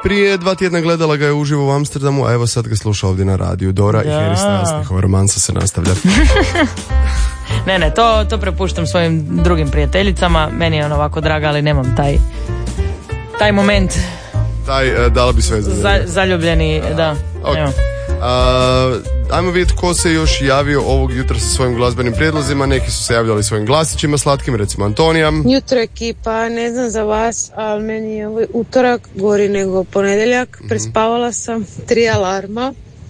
Prije 2 tjedna gledala ga je uživo u Amsterdamu, a evo sad ga sluša ovdje na radiju. Dora i Harry Styles, njihova romansa se nastavlja. Ne, to prepuštam svojim drugim prijateljicama. Meni je on ovako draga, ali nemam taj moment. Dala bi sve za zaljubljeni, da. Okay. Ajmo vidjeti ko se još javio ovog jutra sa svojim glazbenim prijedlozima. Neki su se javljali svojim glasićima slatkim, recimo Antonija. Jutro ekipa, ne znam za vas, ali meni je ovaj utorak gori nego ponedjeljak. Prespavala sam 3 alarma.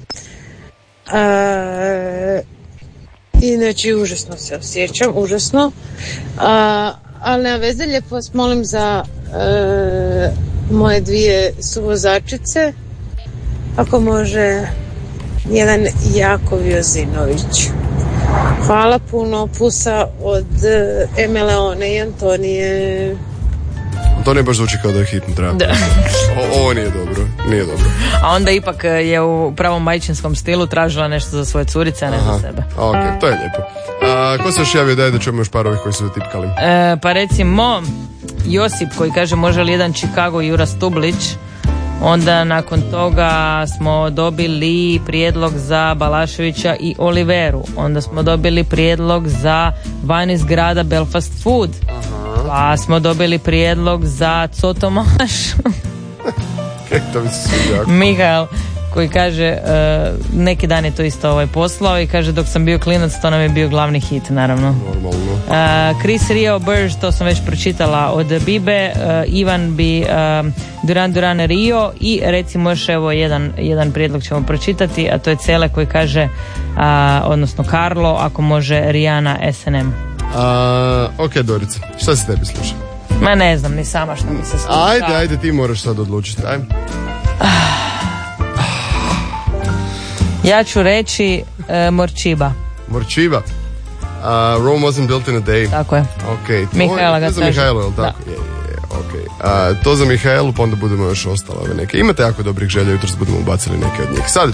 Inače, užasno se osjećam, užasno. Ali nema veze, lijepo vas molim za moje 2 suvozačice. Ako može, jedan Jakov Jozinović. Hvala puno, pusa od Emeleone i Antonije. To ne baš zvuči kao da je hitno treba. Ovo nije dobro. A onda ipak je u pravom majčinskom stilu tražila nešto za svoje curice, a ne za sebe. Ok, to je lijepo. Ko se još javio da čujemo još par ovih koji su zatipkali? Pa recimo Josip koji kaže može li jedan Chicago Jura Stublić. Onda nakon toga smo dobili prijedlog za Balaševića i Oliveru. Onda smo dobili prijedlog za van iz grada Belfast Food. Pa smo dobili prijedlog za Cotomaš. To mi se sviđa. Mihael koji kaže neki dan je to isto poslao i kaže dok sam bio klinac to nam je bio glavni hit, naravno. Normalno. Chris Rio Burge, to sam već pročitala od Bibe. Ivan bi Duran Rio i recimo još evo jedan prijedlog ćemo pročitati, a to je Cele koji kaže odnosno Karlo, ako može Rijana SNM. Ok, Dorica, šta se tebi sluša? Ma ne znam ni sama što mi se sluša. Ajde, ti moraš sad odlučiti. Ja ću reći Morčiba. Morčiba. Rome wasn't built in a day. Tako je. Okay. Mihajla ga to za Mihajlo, je li tako? Da. Okay. To za Mihajlu, pa onda budemo još ostale neke. Imate jako dobrih želja, jutros budemo ubacili neke od njih. Sad